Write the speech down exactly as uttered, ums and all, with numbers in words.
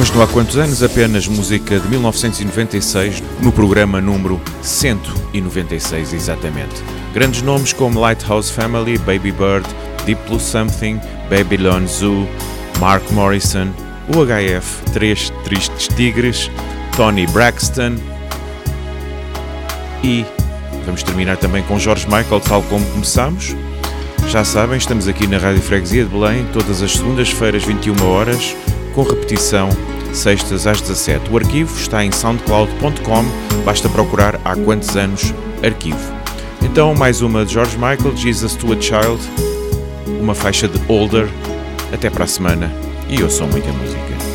Hoje não há quantos anos, apenas música de mil novecentos e noventa e seis, no programa número cento e noventa e seis exatamente. Grandes nomes como Lighthouse Family, Baby Bird, Deep Blue Something, Babylon Zoo, Mark Morrison, U H F, Três Tristes Tigres, Tony Braxton e vamos terminar também com George Michael, tal como começámos. Já sabem, estamos aqui na Rádio Freguesia de Belém, todas as segundas-feiras, vinte e uma horas, com repetição, sextas às dezassete. O arquivo está em soundcloud ponto com, basta procurar Há Quantos Anos Arquivo. Então, mais uma de George Michael, Jesus to a Child, uma faixa de Older. Até para a semana e ouçam muita música.